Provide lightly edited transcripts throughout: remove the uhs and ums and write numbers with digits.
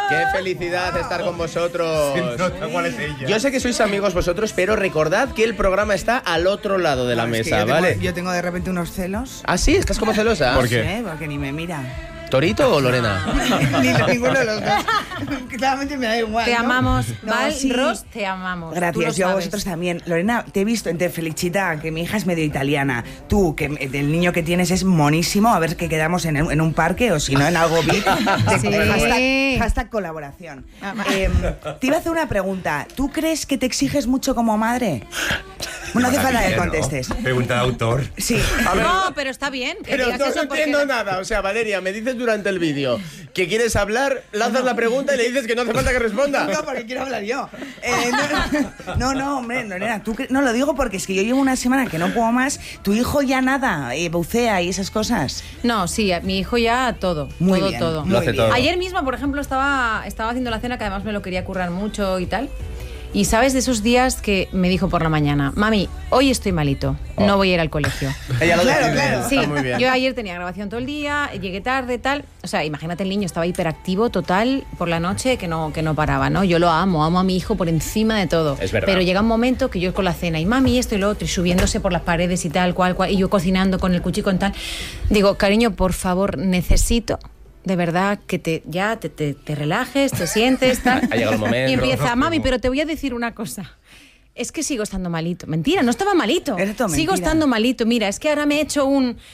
¡Qué felicidad estar con vosotros! ¿Cuál es ella? Yo sé que sois amigos vosotros, pero recordad que el programa está al otro lado de la mesa, ¿vale? Yo tengo de repente unos celos. ¿Ah, sí? ¿Estás como celosa? ¿Por qué? No sé, porque ni me mira. ¿Torito o Lorena? Ninguno de los dos. Claramente me da igual. Te ¿no? amamos, No, Val, sí. Ros, te amamos. Tú lo Gracias, yo a sabes. vosotros también. Lorena, te he visto en Te Felicita, que mi hija es medio italiana. Tú, que el niño que tienes es monísimo. A ver que quedamos en un parque o si no en algo VIP. Sí. Hashtag colaboración. Te iba a hacer una pregunta. ¿Tú crees que te exiges mucho como madre? Bueno, no hace falta que contestes. Pregunta de autor. Sí. No, pero está bien. Que Pero digas no eso porque entiendo nada. O sea, Valeria, me dices durante el vídeo que quieres hablar, lanzas la pregunta y le dices que no hace falta que responda. No, porque quiero hablar yo. No, hombre, Lorena, no lo digo porque es que yo llevo una semana que no puedo más. Tu hijo ya nada, bucea y esas cosas. No, sí, mi hijo ya todo. Muy todo, bien, todo. Lo hace bien. todo. Ayer mismo, por ejemplo, estaba haciendo la cena, que además me lo quería currar mucho y tal. Y sabes de esos días que me dijo por la mañana, mami, hoy estoy malito, no voy a ir al colegio. Ella lo Claro, decide. claro. Sí, Está muy bien. yo ayer tenía grabación todo el día, llegué tarde, tal. O sea, imagínate, el niño estaba hiperactivo total por la noche que no paraba, ¿no? Yo lo amo a mi hijo por encima de todo. Es verdad. Pero llega un momento que yo con la cena y mami esto y lo otro y subiéndose por las paredes y tal, cual, y yo cocinando con el cuchillo y tal. Digo, cariño, por favor, necesito de verdad que te relajes, te sientes, tal. Ha llegado el momento. Y empieza, mami, pero te voy a decir una cosa. Es que sigo estando malito. Mentira, no estaba malito. Era todo Sigo mentira. estando malito. Mira, es que ahora me he hecho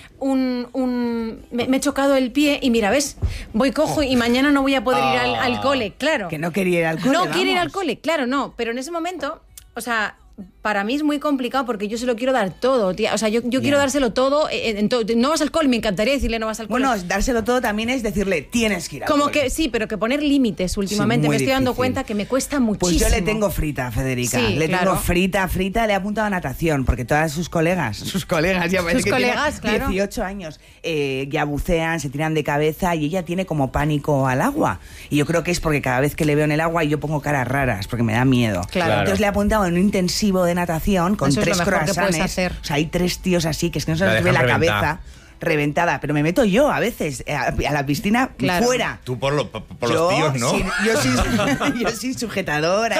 me he chocado el pie y mira, ¿ves? Voy cojo y mañana no voy a poder ir al cole, claro. Que no quería ir al cole. No quiere ir al vamos. cole, claro, no. Pero en ese momento, o sea, para mí es muy complicado porque yo se lo quiero dar todo, tía. O sea, yo quiero dárselo todo. No vas al cole, me encantaría decirle no vas al cole. Bueno, dárselo todo también es decirle, tienes que ir al como cole. que sí, pero que poner límites últimamente. muy Me estoy dando difícil. cuenta que me cuesta muchísimo. Pues yo le tengo frita, Federica. Sí, le claro. tengo frita, le he apuntado a natación, porque todas sus colegas ya parece que colegas, tiene claro. 18 años, ya bucean, se tiran de cabeza y ella tiene como pánico al agua. Y yo creo que es porque cada vez que le veo en el agua yo pongo caras raras, porque me da miedo. Claro. Entonces le he apuntado en un intensivo de natación con Eso es lo 3 mejor que puedes croissants. hacer. O sea, hay 3 tíos así, que es que no se La les ve la dejan cabeza. Reventada, pero me meto yo a veces a la piscina Claro. fuera. Tú por los Yo, tíos, ¿no? yo sin sujetador,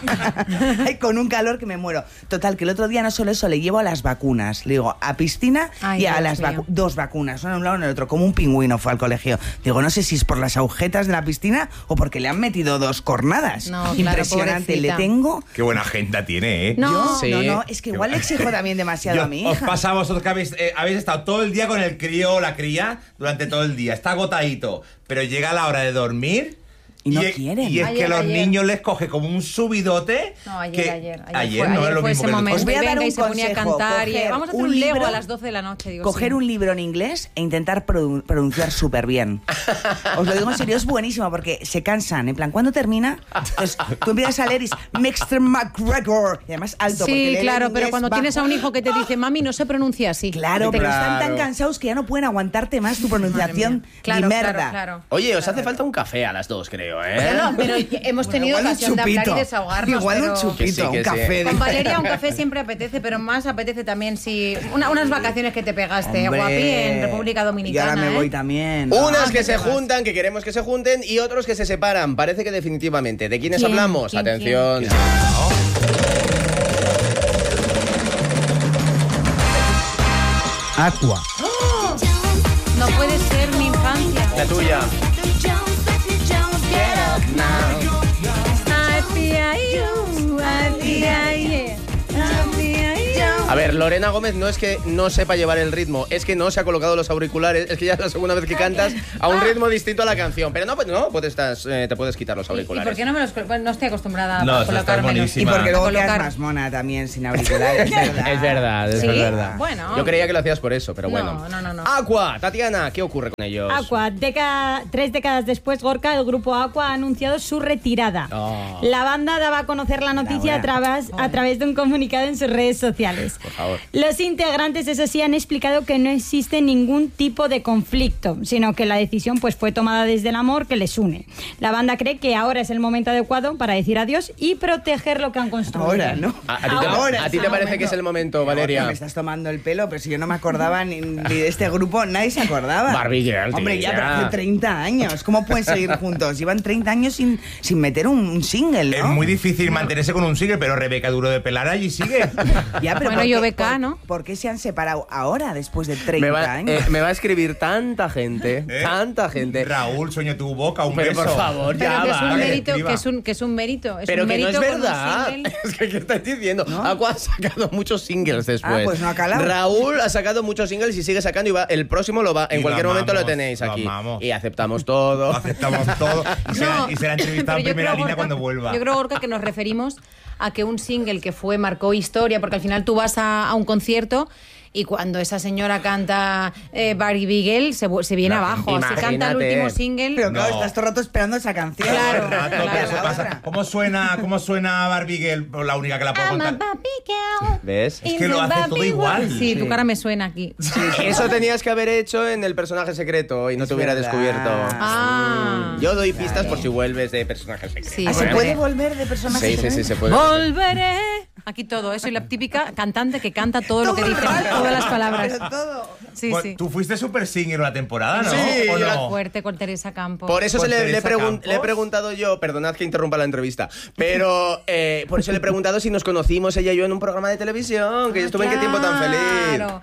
ahí con un calor que me muero. Total, que el otro día no solo eso, le llevo a las vacunas. Le digo, a piscina Ay, y a Dios las mío. 2 vacunas, una en un lado y en el otro, como un pingüino fue al colegio. Digo, no sé si es por las agujetas de la piscina o porque le han metido 2 cornadas. No, claro, Impresionante, pobrecita. le tengo... Qué buena agenda tiene, ¿eh? No, Sí. No, es que igual le exijo también demasiado a mi Os hija. pasa a vosotros que habéis estado todo el día con el crío o la cría durante todo el día. Está agotadito, pero llega la hora de dormir Y no quieren. Y es que Ayer, los ayer. niños les coge como un subidote. No, ayer, que, ayer no fue, es ayer lo fue mismo ese que momento. Os voy a Y dar venga, un y se ponía a consejo, cantar y coger vamos a hacer un un Lego libro, a las 12 de la noche. Digo, Coger sí. un libro en inglés e intentar pronunciar súper bien. Os lo digo en serio, es buenísimo porque se cansan. En plan, ¿cuándo termina? Entonces, tú empiezas a leer y es Mr. McGregor. Y además alto. porque Sí, lee en claro, pero inglés cuando bajo. tienes a un hijo que te dice, mami, no se pronuncia así. Claro, pero están tan Claro. cansados que ya no pueden aguantarte más tu Madre pronunciación mía. Claro, de merda. claro, claro. Oye, os hace falta un café a las 2, creo, ¿eh? No, pero hemos tenido igual un ocasión de hablar y chupito. desahogarnos. Igual un pero chupito, Que sí, un que sí. café. Con Valeria un café siempre apetece, pero más apetece también si unas vacaciones que te pegaste, Hombre, guapi, en República Dominicana. Y ahora me ¿eh? voy también. Unas Ah, que ¿qué se te vas? juntan, que queremos que se junten, y otros que se separan. Parece que definitivamente. ¿De quiénes ¿Quién? hablamos? ¿Quién? Atención. Aqua. No puede ser mi infancia. La tuya. A ver, Lorena Gómez no es que no sepa llevar el ritmo, es que no se ha colocado los auriculares, es que ya es la segunda vez que cantas a un ritmo distinto a la canción. Pero no, pues no, te puedes quitar los ¿Y auriculares. por qué no me los bueno, no estoy acostumbrada No, a eso está colocármelos. Y buenísimo. porque luego Colocar. quedas más mona también sin auriculares, ¿verdad? Es verdad, es ¿Sí? verdad. Bueno. Yo creía que lo hacías por eso, pero bueno. No. Aqua, Tatiana, ¿qué ocurre con ellos? Aqua, 3 décadas después, Gorka, el grupo Aqua, ha anunciado su retirada. Oh. La banda daba a conocer la noticia a través de un comunicado en sus redes sociales. Por favor. favor. Los integrantes, eso sí, han explicado que no existe ningún tipo de conflicto, sino que la decisión pues fue tomada desde el amor que les une. La banda cree que ahora es el momento adecuado para decir adiós y proteger lo que han construido. Ahora, ¿no? ¿A ti te parece que es el momento, Valeria? Me estás tomando el pelo, pero si yo no me acordaba ni de este grupo, nadie se acordaba. Barbie Girl, Hombre, tía. ya, pero hace 30 años. ¿Cómo pueden seguir juntos? Llevan 30 años sin meter un single, ¿no? Es muy difícil mantenerse con un single, pero Rebeca Duro de Pelar allí sigue. Ya, pero Bueno, ¿por qué- yo beca, por- ¿no? ¿Por qué se han separado ahora, después de 30 años? Me va a escribir tanta gente, tanta gente. Raúl, sueño tu boca, un Pero beso. por favor, Pero ya que es va. un vale, mérito, escriba. que es un mérito. Es Pero un que no es mérito con un verdad. single. Es que, ¿qué estás diciendo? ¿No? Aqua ha sacado muchos singles después. Ah, pues no ha calado. Raúl ha sacado muchos singles y sigue sacando. El próximo lo va. En Y cualquier lo momento lo amamos, tenéis lo aquí. amamos. Y aceptamos todo. Aceptamos todo. Y será entrevistado en pero yo primera creo, línea Gorka, cuando vuelva. Yo creo, Gorka, que nos referimos a que un single que marcó historia, porque al final tú vas a un concierto y cuando esa señora canta Barbie Girl se viene abajo. Si canta el Imagínate. último single... Pero claro, No. estás todo el rato esperando esa canción. Claro, Rato, claro. pero eso pasa. ¿Cómo suena Barbie Girl? Pues la única que la puedo I'm a contar. Barbie girl. ¿Ves? Es que lo hace todo igual. Sí, tu cara me suena aquí. Eso tenías que haber hecho en el personaje secreto y no Es te hubiera verdad. descubierto. Ah. Yo doy pistas por si vuelves de personaje secreto. Sí, Ah, ¿se bueno. puede volver de personaje? Sí, se puede. Volveré. Aquí todo. Soy la típica cantante que canta todo lo que dice, todas las palabras. Pero todo. Sí, Bueno, sí. Tú fuiste super singer una temporada, ¿no? Sí, ¿O yo no? Fuerte con Teresa Campos. Por eso Con le he Teresa Campos. preguntado yo, perdonad que interrumpa la entrevista, pero por eso le he preguntado si nos conocimos ella y yo en un programa de televisión, que yo estuve en Qué tiempo tan feliz. Claro.